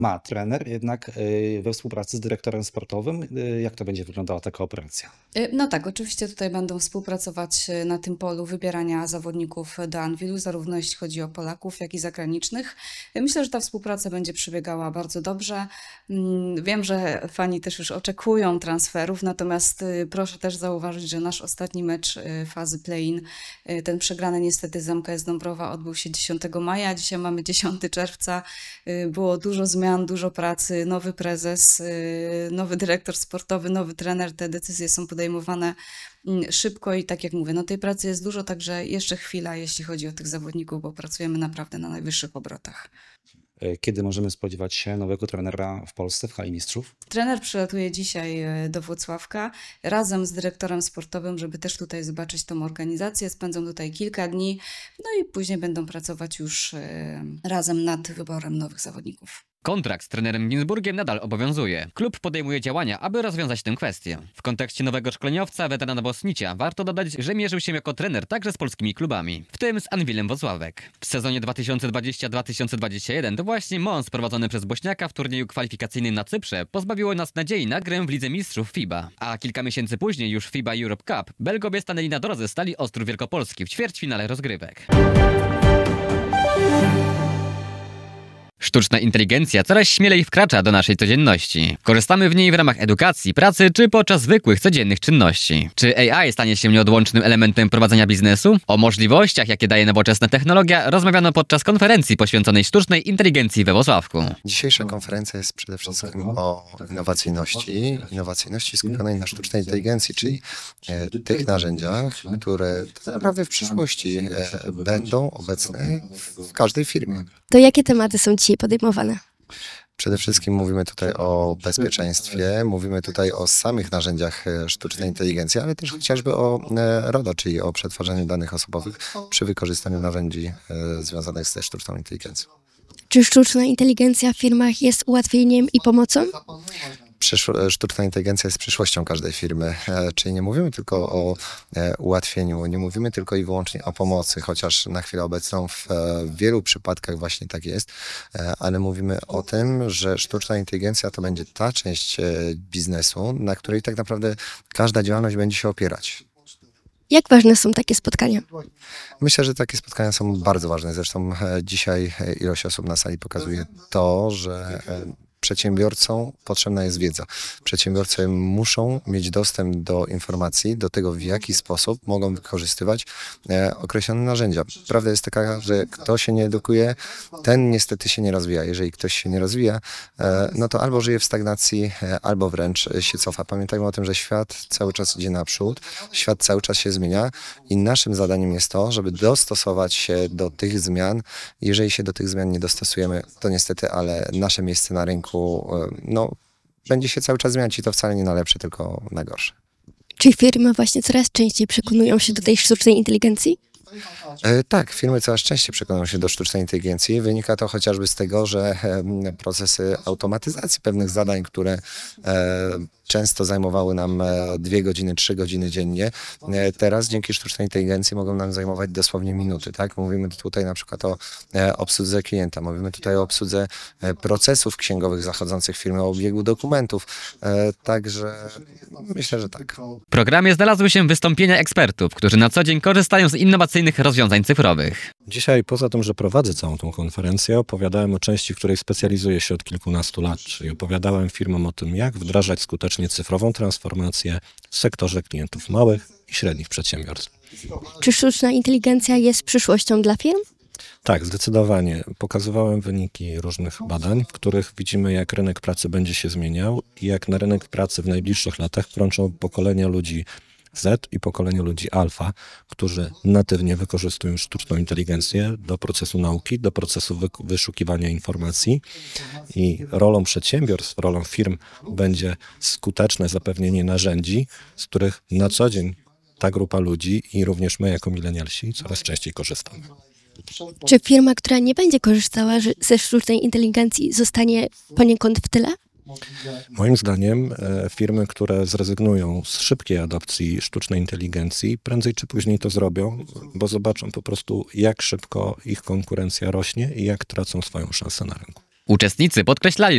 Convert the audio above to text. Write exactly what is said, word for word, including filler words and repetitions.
Ma trener, jednak y, we współpracy z dyrektorem sportowym. Y, Jak to będzie wyglądała ta kooperacja? Y, No tak, oczywiście tutaj będą współpracować y, na tym polu wybierania zawodników do Anwilu, zarówno jeśli chodzi o Polaków, jak i zagranicznych. Y, Myślę, że ta współpraca będzie przebiegała bardzo dobrze. Mm, Wiem, że fani też już oczekują transferów, natomiast y, proszę też zauważyć, że nasz ostatni mecz y, fazy play-in, y, ten przegrany niestety z M K S Dąbrowa, odbył się dziesiątego maja, dzisiaj mamy dziesiątego czerwca. Y, Było dużo zmian, dużo pracy, nowy prezes, y, nowy dyrektor sportowy, nowy trener. Te decyzje są podejmowane mm, szybko i tak jak mówię, no tej pracy jest dużo, także jeszcze chwila, jeśli chodzi o tych zawodników, bo pracujemy naprawdę na najwyższych obrotach. Y, Kiedy możemy spodziewać się nowego trenera w Polsce, w hali mistrzów? Trener przylatuje dzisiaj e, do Włocławka razem z dyrektorem sportowym, żeby też tutaj zobaczyć tą organizację. Spędzą tutaj kilka dni, no i później będą pracować już e, razem nad wyborem nowych zawodników. Kontrakt z trenerem Ginsburgiem nadal obowiązuje. Klub podejmuje działania, aby rozwiązać tę kwestię. W kontekście nowego szkoleniowca, weterana Bosnicia, warto dodać, że mierzył się jako trener także z polskimi klubami, w tym z Anwilem Włocławek. W sezonie dwa tysiące dwudziestym dwa tysiące dwudziestym pierwszym to właśnie Mons prowadzony przez Bośniaka w turnieju kwalifikacyjnym na Cyprze pozbawiło nas nadziei na grę w Lidze Mistrzów FIBA. A kilka miesięcy później już w FIBA Europe Cup Belgowie stanęli na drodze Stali Ostrów Wielkopolski w ćwierćfinale rozgrywek. Sztuczna inteligencja coraz śmielej wkracza do naszej codzienności. Korzystamy w niej w ramach edukacji, pracy czy podczas zwykłych, codziennych czynności. Czy A I stanie się nieodłącznym elementem prowadzenia biznesu? O możliwościach, jakie daje nowoczesna technologia, rozmawiano podczas konferencji poświęconej sztucznej inteligencji we Włocławku. Dzisiejsza konferencja jest przede wszystkim o innowacyjności, innowacyjności skupionej na sztucznej inteligencji, czyli e, tych narzędziach, które tak naprawdę w przyszłości e, będą obecne w każdej firmie. To jakie tematy są dzisiaj podejmowane? Przede wszystkim mówimy tutaj o bezpieczeństwie, mówimy tutaj o samych narzędziach e, sztucznej inteligencji, ale też chociażby o e, RODO, czyli o przetwarzaniu danych osobowych przy wykorzystaniu narzędzi e, związanych ze sztuczną inteligencją. Czy sztuczna inteligencja w firmach jest ułatwieniem i pomocą? Przyszło- Sztuczna inteligencja jest przyszłością każdej firmy, e, czyli nie mówimy tylko o e, ułatwieniu, nie mówimy tylko i wyłącznie o pomocy, chociaż na chwilę obecną w e, wielu przypadkach właśnie tak jest, e, ale mówimy o tym, że sztuczna inteligencja to będzie ta część e, biznesu, na której tak naprawdę każda działalność będzie się opierać. Jak ważne są takie spotkania? Myślę, że takie spotkania są bardzo ważne. Zresztą e, dzisiaj e, ilość osób na sali pokazuje to, że e, przedsiębiorcom potrzebna jest wiedza. Przedsiębiorcy muszą mieć dostęp do informacji, do tego, w jaki sposób mogą wykorzystywać e, określone narzędzia. Prawda jest taka, że kto się nie edukuje, ten niestety się nie rozwija. Jeżeli ktoś się nie rozwija, e, no to albo żyje w stagnacji, e, albo wręcz się cofa. Pamiętajmy o tym, że świat cały czas idzie naprzód, świat cały czas się zmienia i naszym zadaniem jest to, żeby dostosować się do tych zmian. Jeżeli się do tych zmian nie dostosujemy, to niestety, ale nasze miejsce na rynku no, będzie się cały czas zmieniać i to wcale nie na lepsze, tylko na gorsze. Czy firmy właśnie coraz częściej przekonują się do tej sztucznej inteligencji? E, tak, firmy coraz częściej przekonują się do sztucznej inteligencji. Wynika to chociażby z tego, że e, procesy automatyzacji pewnych zadań, które e, często zajmowały nam e, dwie godziny, trzy godziny dziennie, e, teraz dzięki sztucznej inteligencji mogą nam zajmować dosłownie minuty. Tak? Mówimy tutaj na przykład o e, obsłudze klienta, mówimy tutaj o obsłudze e, procesów księgowych zachodzących w firmie, o obiegu dokumentów. E, także myślę, że tak. W programie znalazły się wystąpienia ekspertów, którzy na co dzień korzystają z innowacyjnych rozwiązań cyfrowych. Dzisiaj poza tym, że prowadzę całą tą konferencję, opowiadałem o części, w której specjalizuję się od kilkunastu lat, czyli opowiadałem firmom o tym, jak wdrażać skutecznie cyfrową transformację w sektorze klientów małych i średnich przedsiębiorstw. Czy sztuczna inteligencja jest przyszłością dla firm? Tak, zdecydowanie. Pokazywałem wyniki różnych badań, w których widzimy, jak rynek pracy będzie się zmieniał i jak na rynek pracy w najbliższych latach wkrączą pokolenia ludzi Z i pokolenie ludzi alfa, którzy natywnie wykorzystują sztuczną inteligencję do procesu nauki, do procesu wy- wyszukiwania informacji i rolą przedsiębiorstw, rolą firm będzie skuteczne zapewnienie narzędzi, z których na co dzień ta grupa ludzi i również my jako milenialsi coraz częściej korzystamy. Czy firma, która nie będzie korzystała ż- ze sztucznej inteligencji, zostanie poniekąd w tyle? Moim zdaniem e, firmy, które zrezygnują z szybkiej adopcji sztucznej inteligencji, prędzej czy później to zrobią, bo zobaczą po prostu, jak szybko ich konkurencja rośnie i jak tracą swoją szansę na rynku. Uczestnicy podkreślali,